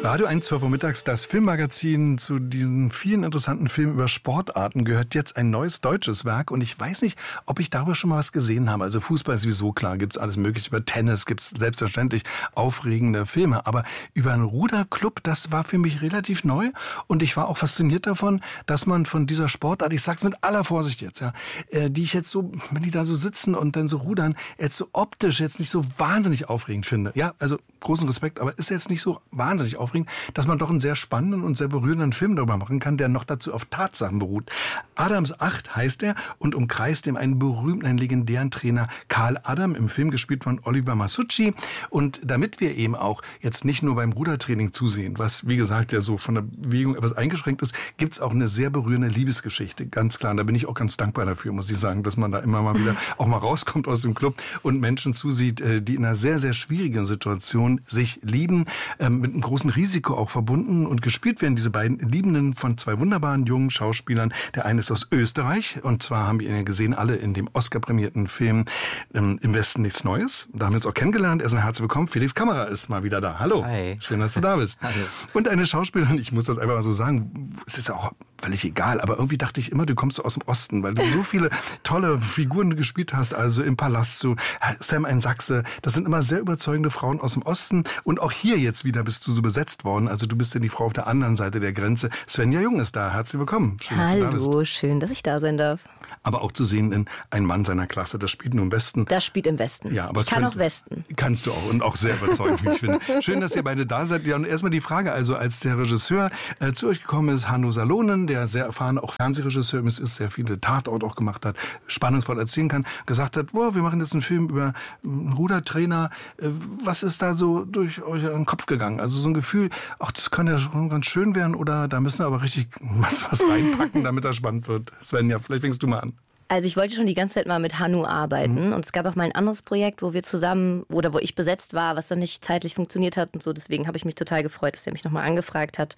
Radio 1, 12 Uhr mittags, das Filmmagazin. Zu diesen vielen interessanten Filmen über Sportarten gehört jetzt ein neues deutsches Werk. Und ich weiß nicht, ob ich darüber schon mal was gesehen habe. Also Fußball ist sowieso klar, gibt's alles mögliche. Über Tennis gibt's selbstverständlich aufregende Filme. Aber über einen Ruderclub, das war für mich relativ neu. Und ich war auch fasziniert davon, dass man von dieser Sportart, ich sag's mit aller Vorsicht jetzt, ja, die ich jetzt so, wenn die da so sitzen und dann so rudern, jetzt so optisch jetzt nicht so wahnsinnig aufregend finde. Ja, also großen Respekt, aber ist jetzt nicht so wahnsinnig aufregend, dass man doch einen sehr spannenden und sehr berührenden Film darüber machen kann, der noch dazu auf Tatsachen beruht. Adams 8 heißt er und umkreist ihm einen berühmten, einen legendären Trainer Karl Adam, im Film gespielt von Oliver Masucci. Und damit wir eben auch jetzt nicht nur beim Rudertraining zusehen, was wie gesagt ja so von der Bewegung etwas eingeschränkt ist, gibt's auch eine sehr berührende Liebesgeschichte, ganz klar. Und da bin ich auch ganz dankbar dafür, muss ich sagen, dass man da immer mal wieder auch mal rauskommt aus dem Club und Menschen zusieht, die in einer sehr, sehr schwierigen Situation sich lieben, mit einem großen Risiko auch verbunden, und gespielt werden diese beiden Liebenden von zwei wunderbaren jungen Schauspielern. Der eine ist aus Österreich, und zwar haben wir ihn ja gesehen, alle in dem Oscar-prämierten Film Im Westen nichts Neues. Da haben wir uns auch kennengelernt. Erstmal herzlich willkommen. Felix Kammerer ist mal wieder da. Hallo. Hi. Schön, dass du da bist. Hallo. Und eine Schauspielerin, ich muss das einfach mal so sagen, es ist auch völlig egal, aber irgendwie dachte ich immer, du kommst aus dem Osten, weil du so viele tolle Figuren gespielt hast, also im Palast, so Sam ein Sachse, das sind immer sehr überzeugende Frauen aus dem Osten, und auch hier jetzt wieder bist du so besetzt worden, also du bist ja die Frau auf der anderen Seite der Grenze. Svenja Jung ist da, herzlich willkommen. Schön, dass du da bist. Hallo, schön, dass ich da sein darf. Aber auch zu sehen in Ein Mann seiner Klasse, das spielt nur im Westen. Das spielt im Westen. Ja, aber ich kann auch Westen. Kannst du auch, und auch sehr überzeugend, wie ich finde. Schön, dass ihr beide da seid. Ja, und erstmal die Frage, also als der Regisseur zu euch gekommen ist, Hanno Salonen, der sehr erfahren auch Fernsehregisseur ist, sehr viele Tatort auch gemacht hat, spannungsvoll erzählen kann, gesagt hat, wir machen jetzt einen Film über einen Rudertrainer. Was ist da so durch euch in den Kopf gegangen? Also so ein Gefühl, ach, das kann ja schon ganz schön werden, oder da müssen wir aber richtig was reinpacken, damit das spannend wird. Svenja, vielleicht fängst du mal an. Also ich wollte schon die ganze Zeit mal mit Hanno arbeiten, und es gab auch mal ein anderes Projekt, wo wir zusammen, oder wo ich besetzt war, was dann nicht zeitlich funktioniert hat und so. Deswegen habe ich mich total gefreut, dass er mich nochmal angefragt hat.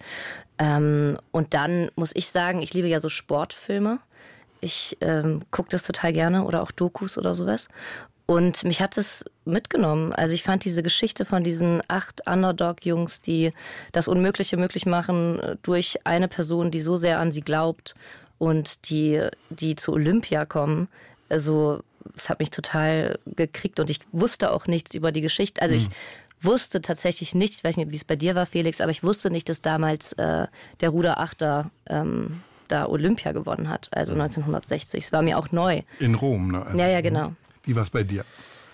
Und dann muss ich sagen, ich liebe ja so Sportfilme. Ich gucke das total gerne, oder auch Dokus oder sowas. Und mich hat es mitgenommen. Also ich fand diese Geschichte von diesen 8 Underdog-Jungs, die das Unmögliche möglich machen, durch eine Person, die so sehr an sie glaubt und die zu Olympia kommen. Also es hat mich total gekriegt, und ich wusste auch nichts über die Geschichte. Also ich wusste tatsächlich nicht, ich weiß nicht, wie es bei dir war, Felix, aber ich wusste nicht, dass damals der Ruderachter da Olympia gewonnen hat, also 1960. Es war mir auch neu. In Rom, ne? Ja, genau. Wie war es bei dir?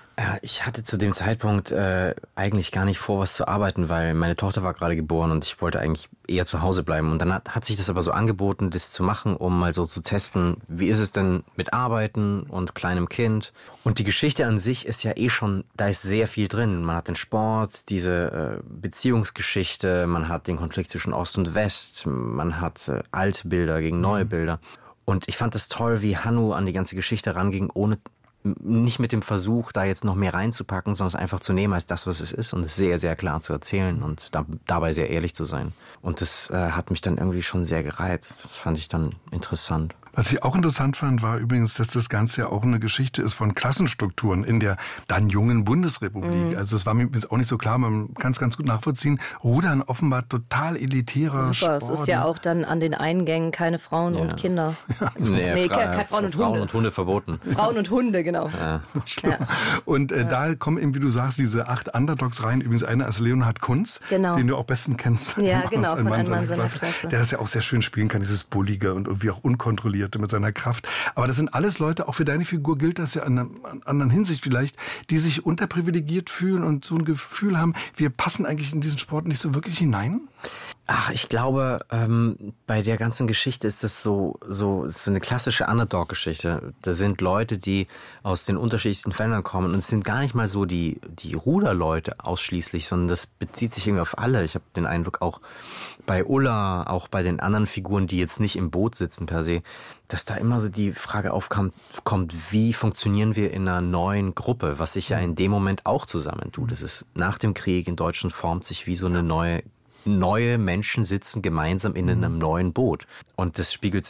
Ich hatte zu dem Zeitpunkt eigentlich gar nicht vor, was zu arbeiten, weil meine Tochter war gerade geboren und ich wollte eigentlich eher zu Hause bleiben. Und dann hat sich das aber so angeboten, das zu machen, um mal so zu testen, wie ist es denn mit Arbeiten und kleinem Kind. Und die Geschichte an sich ist ja schon, da ist sehr viel drin. Man hat den Sport, diese Beziehungsgeschichte, man hat den Konflikt zwischen Ost und West, man hat alte Bilder gegen neue Bilder. Und ich fand es toll, wie Hanno an die ganze Geschichte ranging, nicht mit dem Versuch, da jetzt noch mehr reinzupacken, sondern es einfach zu nehmen als das, was es ist, und es sehr, sehr klar zu erzählen und dabei sehr ehrlich zu sein. Und das hat mich dann irgendwie schon sehr gereizt. Das fand ich dann interessant. Was ich auch interessant fand, war übrigens, dass das Ganze ja auch eine Geschichte ist von Klassenstrukturen in der dann jungen Bundesrepublik. Also es war mir auch nicht so klar, man kann es ganz gut nachvollziehen. Rudern offenbar total elitärer Sport. Es ist ja auch dann an den Eingängen keine Frauen und Kinder. Ja. Keine Frauen und Hunde. Frauen und Hunde verboten. Frauen und Hunde, genau. Ja. Und da kommen eben, wie du sagst, diese 8 Underdogs rein. Übrigens einer ist Leonhard Kunz, den du auch besten kennst. Ja, genau, von Ein Mann seiner Klasse. Der das ja auch sehr schön spielen kann, dieses Bullige und irgendwie auch unkontrolliert mit seiner Kraft. Aber das sind alles Leute, auch für deine Figur gilt das ja in einer anderen Hinsicht vielleicht, die sich unterprivilegiert fühlen und so ein Gefühl haben, wir passen eigentlich in diesen Sport nicht so wirklich hinein? Ach, ich glaube, bei der ganzen Geschichte ist das so eine klassische Underdog-Geschichte. Da sind Leute, die aus den unterschiedlichsten Feldern kommen, und es sind gar nicht mal so die Ruderleute ausschließlich, sondern das bezieht sich irgendwie auf alle. Ich habe den Eindruck, auch bei Ulla, auch bei den anderen Figuren, die jetzt nicht im Boot sitzen per se, dass da immer so die Frage aufkommt, wie funktionieren wir in einer neuen Gruppe, was sich ja in dem Moment auch zusammentut. Das ist nach dem Krieg in Deutschland formt sich wie so eine neue Menschen sitzen gemeinsam in einem neuen Boot. Und das spiegelt sich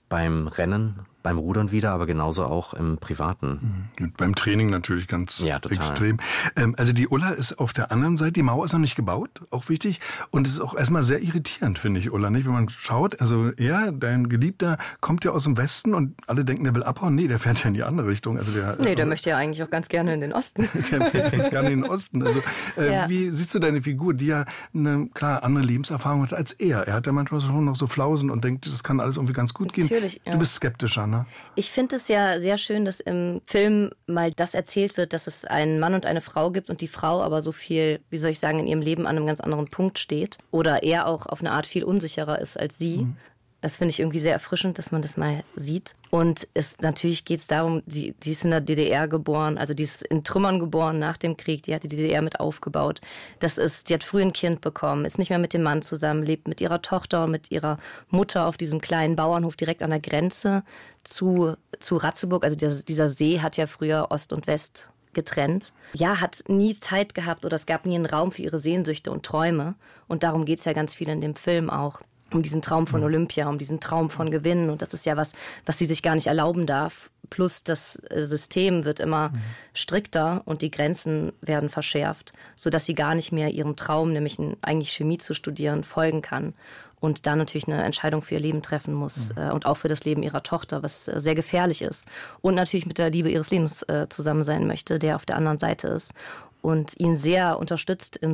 beim Rennen, beim Rudern wieder, aber genauso auch im Privaten. Und beim Training natürlich ganz extrem. Also die Ulla ist auf der anderen Seite, die Mauer ist noch nicht gebaut, auch wichtig. Und es ist auch erstmal sehr irritierend, finde ich, Ulla, nicht? Wenn man schaut, also dein Geliebter kommt ja aus dem Westen und alle denken, der will abhauen. Nee, der fährt ja in die andere Richtung. Also der möchte ja eigentlich auch ganz gerne in den Osten. Der will ganz gerne in den Osten. Also wie siehst du deine Figur, die ja eine andere Lebenserfahrung hat als er? Er hat ja manchmal schon noch so Flausen und denkt, das kann alles irgendwie ganz gut gehen. Natürlich, ja. Du bist skeptischer, ne? Ich finde es ja sehr schön, dass im Film mal das erzählt wird, dass es einen Mann und eine Frau gibt und die Frau aber so viel, wie soll ich sagen, in ihrem Leben an einem ganz anderen Punkt steht. Oder er auch auf eine Art viel unsicherer ist als sie. Das finde ich irgendwie sehr erfrischend, dass man das mal sieht. Und natürlich geht es darum, die ist in der DDR geboren, also die ist in Trümmern geboren nach dem Krieg, die hat die DDR mit aufgebaut. Die hat früh ein Kind bekommen, ist nicht mehr mit dem Mann zusammen, lebt mit ihrer Tochter und mit ihrer Mutter auf diesem kleinen Bauernhof direkt an der Grenze zu Ratzeburg. Also dieser See hat ja früher Ost und West getrennt. Ja, hat nie Zeit gehabt oder es gab nie einen Raum für ihre Sehnsüchte und Träume. Und darum geht es ja ganz viel in dem Film auch. Um diesen Traum von Olympia, um diesen Traum von Gewinnen. Und das ist ja was sie sich gar nicht erlauben darf. Plus das System wird immer strikter und die Grenzen werden verschärft, sodass sie gar nicht mehr ihrem Traum, nämlich eigentlich Chemie zu studieren, folgen kann. Und da natürlich eine Entscheidung für ihr Leben treffen muss und auch für das Leben ihrer Tochter, was sehr gefährlich ist. Und natürlich mit der Liebe ihres Lebens zusammen sein möchte, der auf der anderen Seite ist und ihn sehr unterstützt in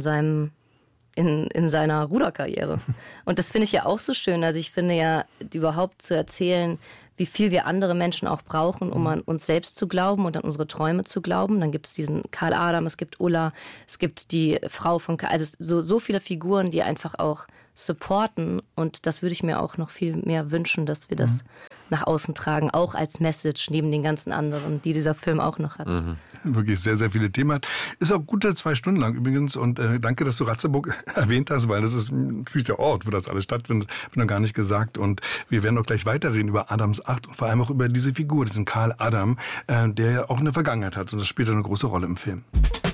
seiner Ruderkarriere. Und das finde ich ja auch so schön. Also ich finde ja, überhaupt zu erzählen, wie viel wir andere Menschen auch brauchen, um an uns selbst zu glauben und an unsere Träume zu glauben. Dann gibt es diesen Karl Adam, es gibt Ulla, es gibt die Frau von Karl. Also so viele Figuren, die einfach auch supporten. Und das würde ich mir auch noch viel mehr wünschen, dass wir das nach außen tragen, auch als Message neben den ganzen anderen, die dieser Film auch noch hat. Wirklich sehr, sehr viele Themen hat. Ist auch gute 2 Stunden lang übrigens und danke, dass du Ratzeburg erwähnt hast, weil das ist natürlich der Ort, wo das alles stattfindet. Hab ich noch gar nicht gesagt und wir werden auch gleich weiterreden über Adams 8 und vor allem auch über diese Figur, diesen Karl Adam, der ja auch eine Vergangenheit hat und das spielt eine große Rolle im Film.